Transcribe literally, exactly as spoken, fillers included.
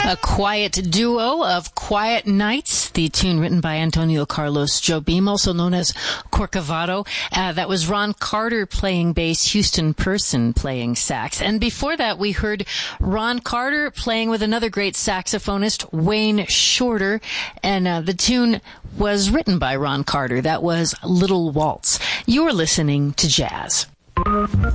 A quiet duo of Quiet Nights, the tune written by Antonio Carlos Jobim, also known as Corcovado. Uh, that was Ron Carter playing bass, Houston Person playing sax. And before that, we heard Ron Carter playing with another great saxophonist, Wayne Shorter. And uh, the tune was written by Ron Carter. That was Little Waltz. You're listening to Jazz.